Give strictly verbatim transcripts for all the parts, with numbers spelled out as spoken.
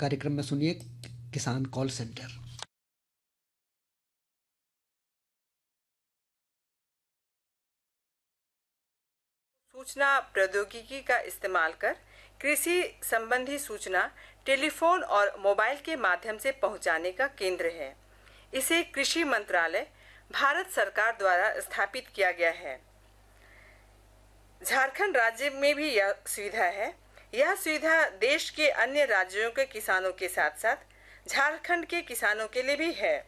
कार्यक्रम में सुनिए किसान कॉल सेंटर। सूचना प्रौद्योगिकी का इस्तेमाल कर कृषि संबंधी सूचना टेलीफोन और मोबाइल के माध्यम से पहुंचाने का केंद्र है। इसे कृषि मंत्रालय भारत सरकार द्वारा स्थापित किया गया है। झारखंड राज्य में भी यह सुविधा है। यह सुविधा देश के अन्य राज्यों के किसानों के साथ साथ झारखंड के किसानों के लिए भी है।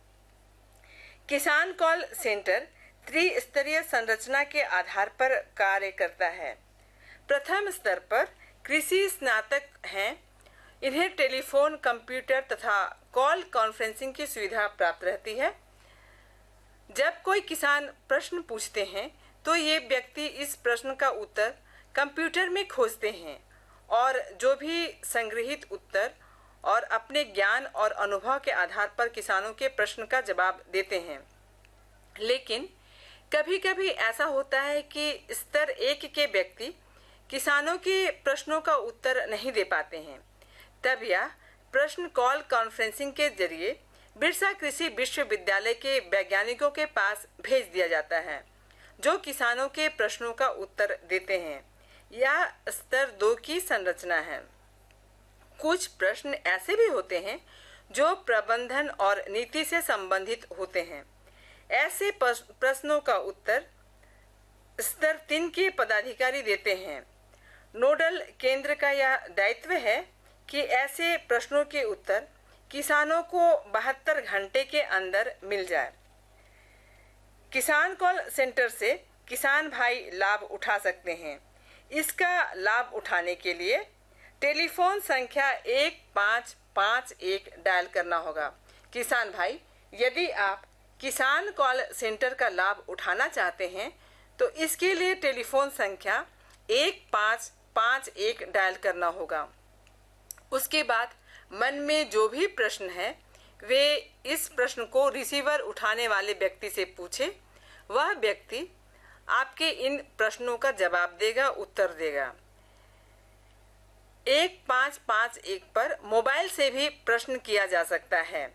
किसान कॉल सेंटर त्रिस्तरीय संरचना के आधार पर कार्य करता है। प्रथम स्तर पर कृषि स्नातक हैं, इन्हें टेलीफोन, कंप्यूटर तथा कॉल कॉन्फ्रेंसिंग की सुविधा प्राप्त रहती है। जब कोई किसान प्रश्न पूछते हैं तो ये व्यक्ति इस प्रश्न का उत्तर कंप्यूटर में खोजते हैं और जो भी संग्रहित उत्तर और अपने ज्ञान और अनुभव के आधार पर किसानों के प्रश्न का जवाब देते हैं। लेकिन कभी कभी ऐसा होता है कि स्तर एक के व्यक्ति किसानों के प्रश्नों का उत्तर नहीं दे पाते हैं। तब यह प्रश्न कॉल कॉन्फ्रेंसिंग के जरिए बिरसा कृषि विश्वविद्यालय के वैज्ञानिकों के पास भेज दिया जाता है, जो किसानों के प्रश्नों का उत्तर देते हैं। यह स्तर दो की संरचना है। कुछ प्रश्न ऐसे भी होते हैं जो प्रबंधन और नीति से संबंधित होते हैं। ऐसे प्रश्नों का उत्तर स्तर तीन के पदाधिकारी देते हैं। नोडल केंद्र का यह दायित्व है कि ऐसे प्रश्नों के उत्तर किसानों को बहत्तर घंटे के अंदर मिल जाए। किसान कॉल सेंटर से किसान भाई लाभ उठा सकते हैं। इसका लाभ उठाने के लिए टेलीफोन संख्या एक पाँच पाँच एक डायल करना होगा। किसान भाई, यदि आप किसान कॉल सेंटर का लाभ उठाना चाहते हैं तो इसके लिए टेलीफोन संख्या एक पाँच पाँच एक डायल करना होगा। उसके बाद मन में जो भी प्रश्न है वे इस प्रश्न को रिसीवर उठाने वाले व्यक्ति से पूछे। वह व्यक्ति आपके इन प्रश्नों का जवाब देगा, उत्तर देगा। एक पाँच पाँच एक पर मोबाइल से भी प्रश्न किया जा सकता है।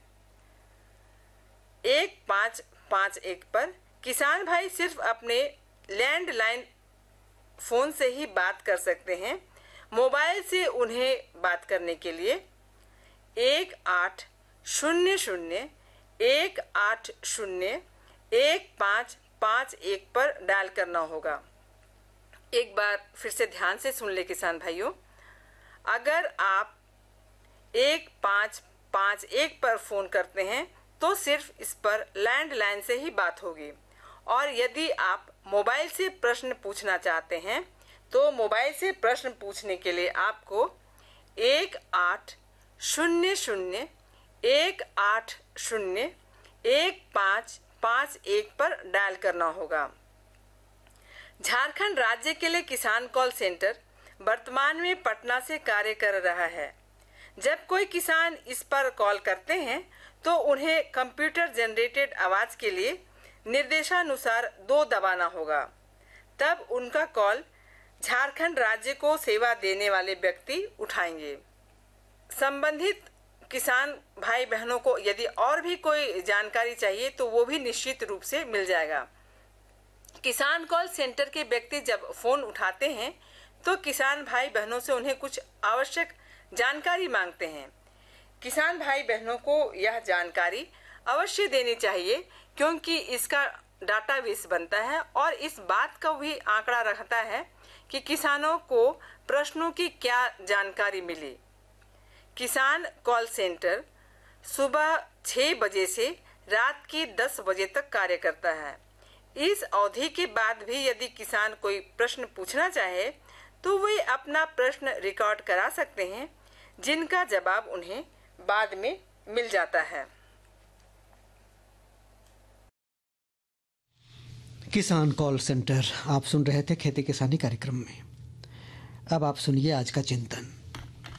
एक पाँच पाँच एक पर किसान भाई सिर्फ अपने लैंडलाइन फोन से ही बात कर सकते हैं। मोबाइल से उन्हें बात करने के लिए एक आठ शून्य शून्य एक आठ शून्य एक पाँच पाँच एक पर डायल करना होगा। एक बार फिर से ध्यान से सुन ले किसान भाइयों, अगर आप एक पाँच पाँच एक पर फोन करते हैं तो सिर्फ इस पर लैंडलाइन से ही बात होगी, और यदि आप मोबाइल से प्रश्न पूछना चाहते हैं तो मोबाइल से प्रश्न पूछने के लिए आपको एक आठ शून्य शून्य एक आठ शून्य एक पाँच पाँच एक पर डायल करना होगा। झारखंड राज्य के लिए किसान कॉल सेंटर वर्तमान में पटना से कार्य कर रहा है। जब कोई किसान इस पर कॉल करते हैं तो उन्हें कंप्यूटर जनरेटेड आवाज के लिए निर्देशानुसार दो दबाना होगा। तब उनका कॉल झारखंड राज्य को सेवा देने वाले व्यक्ति उठाएंगे। संबंधित किसान भाई बहनों को यदि और भी कोई जानकारी चाहिए तो वो भी निश्चित रूप से मिल जाएगा। किसान कॉल सेंटर के व्यक्ति जब फोन उठाते हैं तो किसान भाई बहनों से उन्हें कुछ आवश्यक जानकारी मांगते हैं। किसान भाई बहनों को यह जानकारी अवश्य देनी चाहिए, क्योंकि इसका डाटाबेस बनता है और इस बात का भी आंकड़ा रखता है कि किसानों को प्रश्नों की क्या जानकारी मिली। किसान कॉल सेंटर सुबह छह बजे से रात के दस बजे तक कार्य करता है। इस अवधि के बाद भी यदि किसान कोई प्रश्न पूछना चाहे तो वे अपना प्रश्न रिकॉर्ड करा सकते हैं, जिनका जवाब उन्हें बाद में मिल जाता है। किसान कॉल सेंटर आप सुन रहे थे खेती किसानी कार्यक्रम में। अब आप सुनिए आज का चिंतन।